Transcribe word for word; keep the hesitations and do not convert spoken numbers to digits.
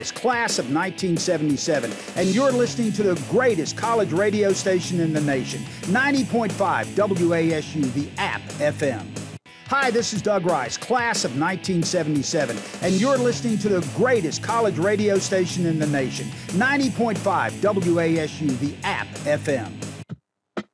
It's class of nineteen seventy-seven, and you're listening to the greatest college radio station in the nation, ninety point five W A S U, the App F M. Hi, this is Doug Rice, class of nineteen seventy-seven, and you're listening to the greatest college radio station in the nation, ninety point five W A S U, the App F M.